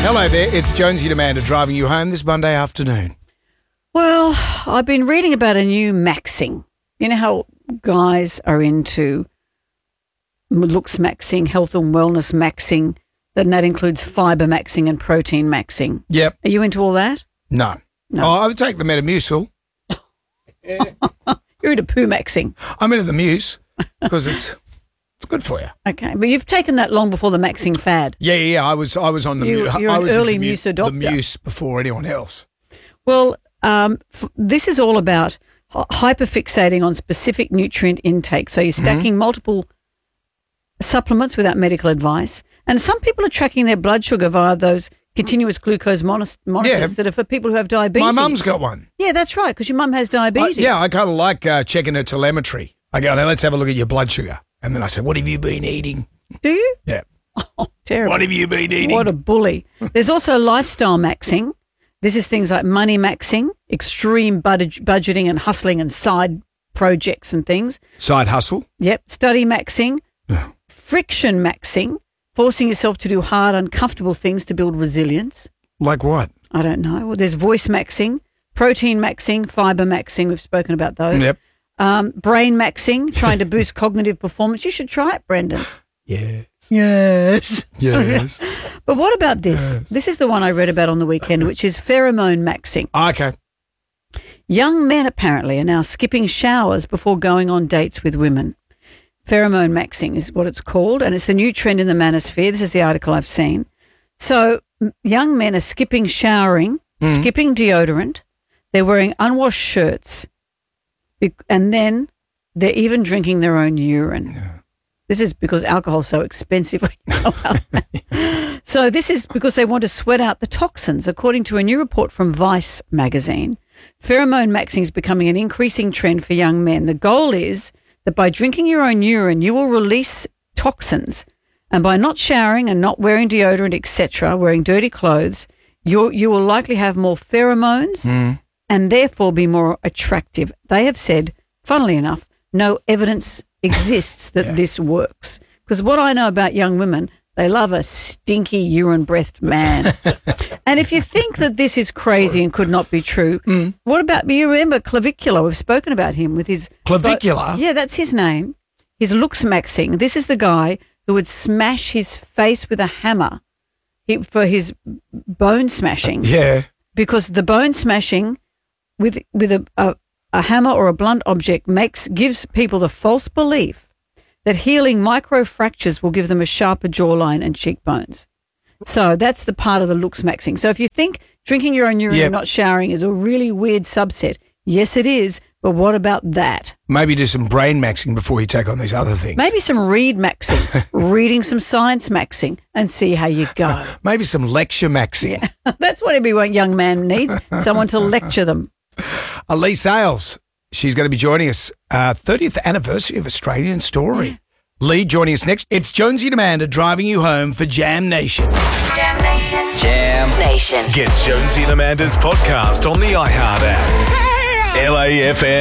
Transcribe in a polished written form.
Hello there, it's Jonesy and Amanda driving you home this Monday afternoon. Well, I've been reading about a new maxing. You know how guys are into looks maxing, health and wellness maxing, and that includes fibre maxing and protein maxing. Yep. Are you into all that? No. No. Oh, I would take the Metamucil. You're into poo maxing. I'm into the Muse because it's good for you. Okay, but you've taken that long before the maxing fad. Yeah. I was on the Muse. You're I an was early into Muse the adopter. Muse before anyone else. Well, this is all about hyperfixating on specific nutrient intake. So you're stacking multiple supplements without medical advice. And some people are tracking their blood sugar via those continuous glucose monitors that are for people who have diabetes. My mum's got one. Yeah, that's right, because your mum has diabetes. I kind of like checking her telemetry. I go, now let's have a look at your blood sugar. And then I say, what have you been eating? Do you? Yeah. Oh, terrible. What have you been eating? What a bully. There's also lifestyle maxing. This is things like money maxing, extreme budgeting and hustling and side projects and things. Side hustle? Yep. Study maxing, friction maxing, forcing yourself to do hard, uncomfortable things to build resilience. Like what? I don't know. Well, there's voice maxing, protein maxing, fibre maxing. We've spoken about those. Yep. Brain maxing, trying to boost cognitive performance. You should try it, Brendan. Yes. But what about this? Yes. This is the one I read about on the weekend, which is pheromone maxing. Okay. Young men apparently are now skipping showers before going on dates with women. Pheromone maxing is what it's called, and it's a new trend in the manosphere. This is the article I've seen. So young men are skipping showering, skipping deodorant. They're wearing unwashed shirts, and then they're even drinking their own urine. Yeah. This is because alcohol's so expensive when you go out. So this is because they want to sweat out the toxins. According to a new report from Vice magazine, pheromone maxing is becoming an increasing trend for young men. The goal is that by drinking your own urine, you will release toxins. And by not showering and not wearing deodorant, etc., wearing dirty clothes, you will likely have more pheromones and therefore be more attractive. They have said, funnily enough, no evidence exists that this works. Because what I know about young women, they love a stinky urine-breathed man. And if you think that this is crazy and could not be true, what about, you remember Clavicular? We've spoken about him with his... Clavicular? Yeah, that's his name. His looks maxing. This is the guy who would smash his face with a hammer for his bone smashing. Yeah. Because the bone smashing with a hammer or a blunt object gives people the false belief that healing microfractures will give them a sharper jawline and cheekbones. So that's the part of the looks maxing. So if you think drinking your own urine and not showering is a really weird subset, yes, it is. But what about that? Maybe do some brain maxing before you take on these other things. Maybe some read maxing, reading some science maxing, and see how you go. Maybe some lecture maxing. Yeah. That's what every young man needs, someone to lecture them. Elise Sales, she's going to be joining us. 30th anniversary of Australian Story. Lee joining us next. It's Jonesy and Amanda driving you home for Jam Nation. Jam Nation. Jam Nation. Get Jonesy and Amanda's podcast on the iHeart app. LAFM.